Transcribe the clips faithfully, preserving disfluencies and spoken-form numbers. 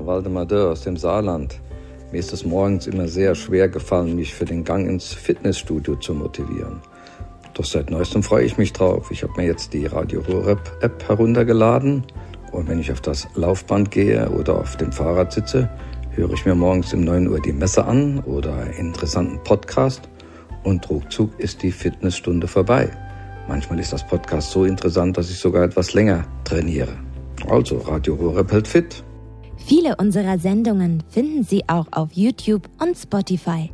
Waldemar Dörr aus dem Saarland. Mir ist es morgens immer sehr schwer gefallen, mich für den Gang ins Fitnessstudio zu motivieren. Doch seit neuestem freue ich mich drauf. Ich habe mir jetzt die Radio Horeb App heruntergeladen und wenn ich auf das Laufband gehe oder auf dem Fahrrad sitze, höre ich mir morgens um neun Uhr die Messe an oder einen interessanten Podcast und ruckzuck ist die Fitnessstunde vorbei. Manchmal ist das Podcast so interessant, dass ich sogar etwas länger trainiere. Also, Radio Horeb hält fit. Viele unserer Sendungen finden Sie auch auf YouTube und Spotify.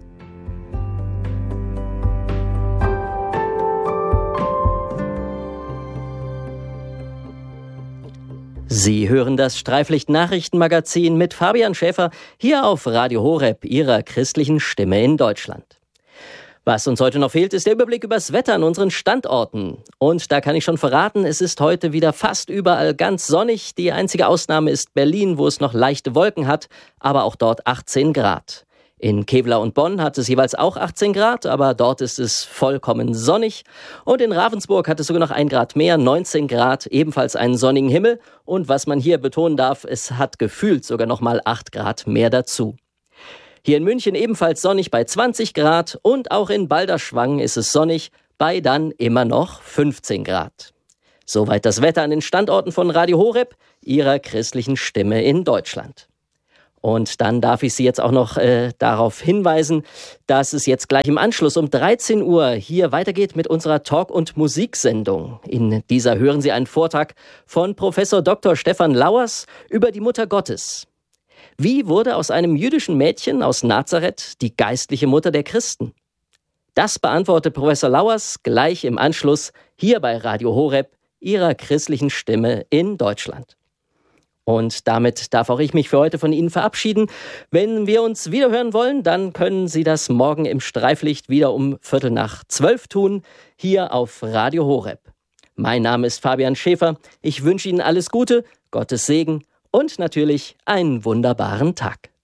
Sie hören das Streiflicht-Nachrichtenmagazin mit Fabian Schäfer hier auf Radio Horeb, Ihrer christlichen Stimme in Deutschland. Was uns heute noch fehlt, ist der Überblick über das Wetter an unseren Standorten. Und da kann ich schon verraten, es ist heute wieder fast überall ganz sonnig. Die einzige Ausnahme ist Berlin, wo es noch leichte Wolken hat, aber auch dort achtzehn Grad. In Kevlar und Bonn hat es jeweils auch achtzehn Grad, aber dort ist es vollkommen sonnig. Und in Ravensburg hat es sogar noch ein Grad mehr, neunzehn Grad, ebenfalls einen sonnigen Himmel. Und was man hier betonen darf, es hat gefühlt sogar noch mal acht Grad mehr dazu. Hier in München ebenfalls sonnig bei zwanzig Grad und auch in Balderschwang ist es sonnig bei dann immer noch fünfzehn Grad. Soweit das Wetter an den Standorten von Radio Horeb, Ihrer christlichen Stimme in Deutschland. Und dann darf ich Sie jetzt auch noch äh, darauf hinweisen, dass es jetzt gleich im Anschluss um dreizehn Uhr hier weitergeht mit unserer Talk- und Musiksendung. In dieser hören Sie einen Vortrag von Professor Doktor Stefan Lauers über die Mutter Gottes. Wie wurde aus einem jüdischen Mädchen aus Nazareth die geistliche Mutter der Christen? Das beantwortet Professor Lauers gleich im Anschluss hier bei Radio Horeb, Ihrer christlichen Stimme in Deutschland. Und damit darf auch ich mich für heute von Ihnen verabschieden. Wenn wir uns wiederhören wollen, dann können Sie das morgen im Streiflicht wieder um Viertel nach zwölf tun, hier auf Radio Horeb. Mein Name ist Fabian Schäfer. Ich wünsche Ihnen alles Gute, Gottes Segen und natürlich einen wunderbaren Tag.